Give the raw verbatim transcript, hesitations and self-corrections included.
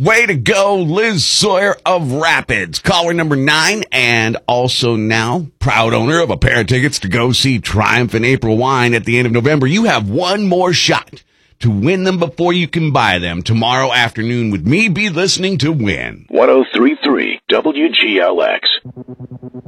Way to go, Liz Sawyer of Rapids. Caller number nine, and also now proud owner of a pair of tickets to go see Triumph and April Wine at the end of November. You have one more shot to win them before you can buy them. Tomorrow afternoon with me, be listening to win. one oh three point three W G L X.